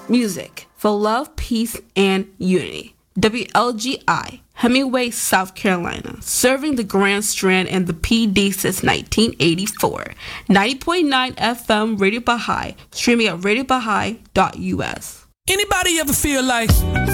Music for love, peace, and unity. WLGI, Hemingway, South Carolina, serving the Grand Strand and the PD since 1984. 90.9 FM Radio Baha'i, streaming at radiobahai.us. Anybody ever feel like